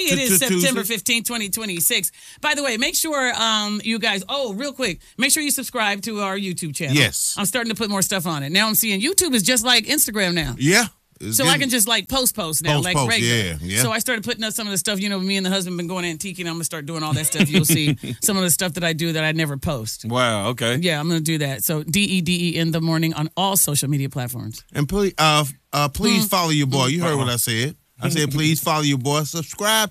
it is September 15th, 2026. By the way, make sure you guys, real quick, make sure you subscribe to our YouTube channel. Yes. I'm starting to put more stuff on it. Now I'm seeing YouTube is just like Instagram now. Yeah. So I can just like post now, like regular. Yeah. So I started putting up some of the stuff, me and the husband been going antiquing. I'm going to start doing all that stuff. You'll see some of the stuff that I do that I never post. Wow, okay. Yeah, I'm going to do that. So DEDE in the morning on all social media platforms. And please follow your boy. You heard what I said. I said please follow your boy. Subscribe